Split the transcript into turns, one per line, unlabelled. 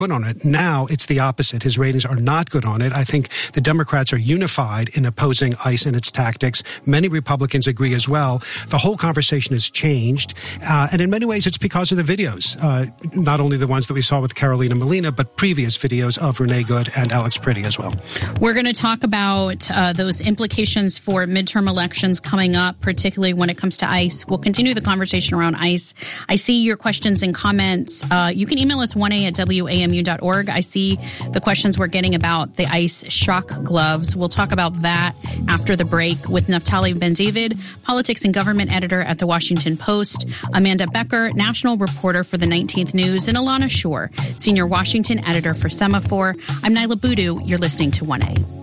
good on it. Now it's the opposite. His ratings are not good on it. I think the Democrats are unified in opposing ICE and its tactics. Many Republicans agree as well. The whole conversation has changed. And in many ways, it's because of the videos, not only the ones that we saw with Carolina Molina, but previous videos of Renee Good and Alex Priddy as well.
We're going to talk about those implications for midterm elections coming up, particularly when it comes to ICE. We'll continue the conversation around ICE. I see your questions and comments. You can email us 1a@wamu.org. I see the questions we're getting about the ICE shock gloves. We'll talk about that after the break with Naftali Ben-David, politics and government editor at The Washington Post, Amanda Becker, national reporter for the 19th News, and Alana Shore, senior Washington editor for Semaphore. I'm Nyla Boodoo. You're listening to 1A.